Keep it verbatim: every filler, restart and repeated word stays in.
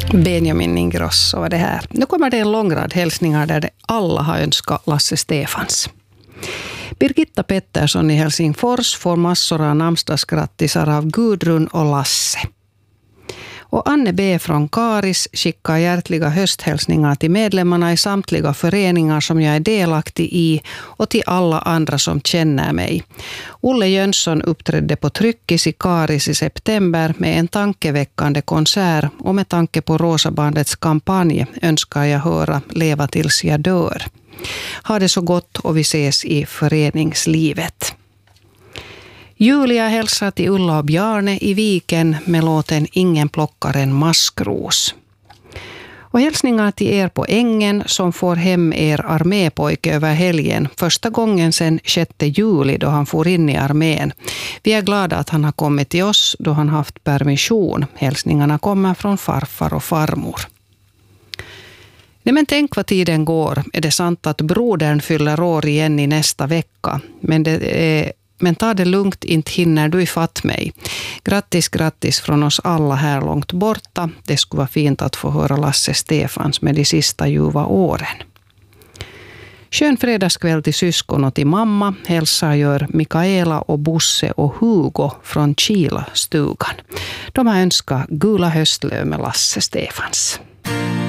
Benjamin Ingrosso var det här. Nu kommer det en lång rad hälsningar där det alla har önskat Lasse Stefans. Birgitta Pettersson i Helsingfors får massor av namnsdagsgrattisar av Gudrun och Lasse. Och Anne B. från Karis skickar hjärtliga hösthälsningar till medlemmarna i samtliga föreningar som jag är delaktig i och till alla andra som känner mig. Olle Jönsson uppträdde på Tryckis i Karis i september med en tankeväckande konsert och med tanke på Rosabandets kampanj önskar jag höra Leva tills jag dör. Ha det så gott och vi ses i föreningslivet. Julia hälsar till Ulla och Bjarne i Viken med låten Ingen plockar en maskros. Och hälsningar till er på Ängen som får hem er armépojke över helgen. Första gången sedan sjätte juli då han får in i armén. Vi är glada att han har kommit till oss då han haft permission. Hälsningarna kommer från farfar och farmor. Nej, men tänk vad tiden går. Är det sant att brodern fyller år igen i nästa vecka? Men det är Men ta det lugnt, inte hinner du ifatt mig. Grattis, grattis från oss alla här långt borta. Det skulle vara fint att få höra Lasse Stefans med de sista ljuva åren. Skön fredagskväll till syskon och till mamma. Hälsa gör Mikaela och Bosse och Hugo från Kila stugan. De har önskat Gula höstlöv med Lasse Stefans.